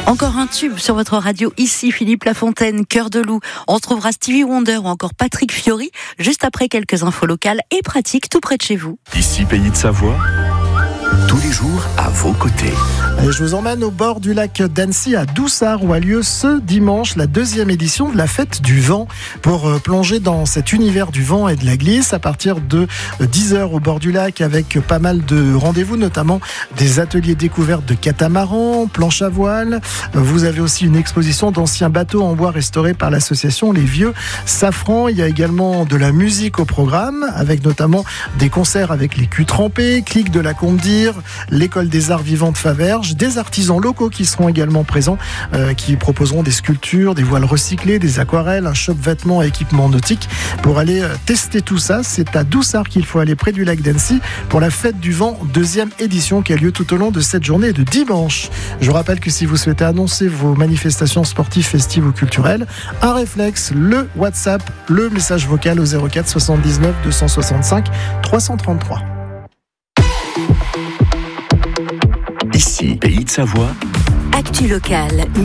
Encore un tube sur votre radio, ici Philippe Lafontaine, Cœur de Loup. On retrouvera Stevie Wonder ou encore Patrick Fiori, juste après quelques infos locales et pratiques tout près de chez vous. Ici Pays de Savoie, tous les jours à vos côtés. Et je vous emmène au bord du lac d'Annecy à Doussard où a lieu ce dimanche la 2e édition de la fête du vent. Pour plonger dans cet univers du vent et de la glisse à partir de 10h au bord du lac avec pas mal de rendez-vous, notamment des ateliers découvertes de catamarans, planches à voile. Vous avez aussi une exposition d'anciens bateaux en bois restaurés par l'association Les Vieux Safrans. Il y a également de la musique au programme avec notamment des concerts avec les culs trempés, Clique de la Combe-d'Ire, l'école des arts vivants de Faverges, des artisans locaux qui seront également présents, qui proposeront des sculptures, des voiles recyclées, des aquarelles, un shop vêtements et équipements nautiques. Pour aller tester tout ça, c'est à Doussard qu'il faut aller près du lac d'Annecy pour la fête du vent 2e édition qui a lieu tout au long de cette journée de dimanche. Je vous rappelle que si vous souhaitez annoncer vos manifestations sportives, festives ou culturelles, un réflexe, le WhatsApp, le message vocal au 04 79 265 333. Ici Pays de Savoie, Actu locale.